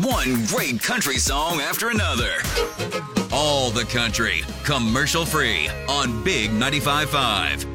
One great country song after another. All the country, commercial free on Big 95.5.